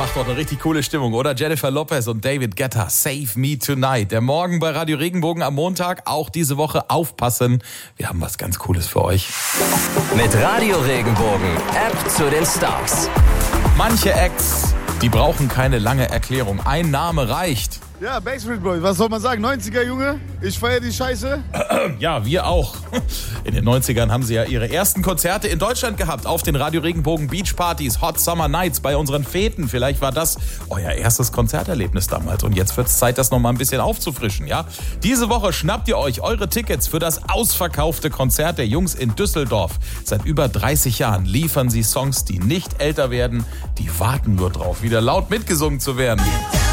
macht doch eine richtig coole Stimmung, oder? Jennifer Lopez und David Guetta, Save Me Tonight. Der Morgen bei Radio Regenbogen am Montag, auch diese Woche aufpassen. Wir haben was ganz Cooles für euch. Mit Radio Regenbogen, App zu den Stars. Manche Acts, die brauchen keine lange Erklärung. Ein Name reicht. Ja, Backstreet Boys, was soll man sagen? 90er, Junge, ich feiere die Scheiße. Ja, wir auch. In den 90ern haben sie ja ihre ersten Konzerte in Deutschland gehabt. Auf den Radio Regenbogen Beach Partys, Hot Summer Nights, bei unseren Feten. Vielleicht war das euer erstes Konzerterlebnis damals. Und jetzt wird es Zeit, das nochmal ein bisschen aufzufrischen, ja? Diese Woche schnappt ihr euch eure Tickets für das ausverkaufte Konzert der Jungs in Düsseldorf. Seit über 30 Jahren liefern sie Songs, die nicht älter werden. Die warten nur drauf, wieder laut mitgesungen zu werden.